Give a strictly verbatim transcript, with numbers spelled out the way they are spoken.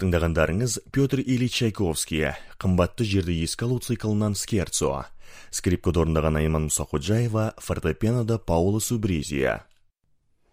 тыңдағандарыңыз Петр Ильич Чайковский, қымбатты жерді еске алу циклынан Скерцо. Скрипкада орындаған Айман Мұсақожаева, фортепианода Паула Субризия.